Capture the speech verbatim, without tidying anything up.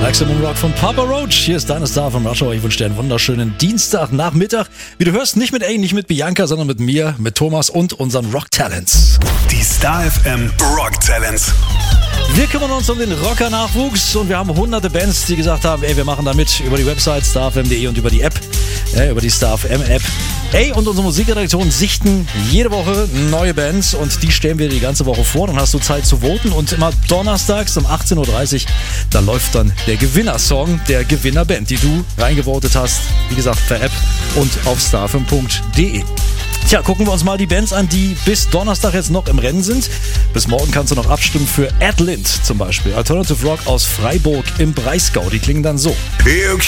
Maximum Rock von Papa Roach. Hier ist deine Star vom Rush Hour. Ich wünsche dir einen wunderschönen Dienstagnachmittag. Wie du hörst, nicht mit A, nicht mit Bianca, sondern mit mir, mit Thomas und unseren Rock Talents. Die Star F M Rock Talents. Wir kümmern uns um den Rocker-Nachwuchs und wir haben hunderte Bands, die gesagt haben, ey, wir machen da mit über die Website starfm punkt de und über die App, ja, über die Star F M App. Ey, und unsere Musikredaktion sichten jede Woche neue Bands und die stellen wir dir die ganze Woche vor. Dann hast du Zeit zu voten und immer donnerstags um achtzehn Uhr dreißig, da läuft dann der Gewinnersong der Gewinnerband, die du reingevotet hast. Wie gesagt, per App und auf starfm punkt de. Tja, gucken wir uns mal die Bands an, die bis Donnerstag jetzt noch im Rennen sind. Bis morgen kannst du noch abstimmen für Ad Lind zum Beispiel. Alternative Rock aus Freiburg im Breisgau. Die klingen dann so. Okay.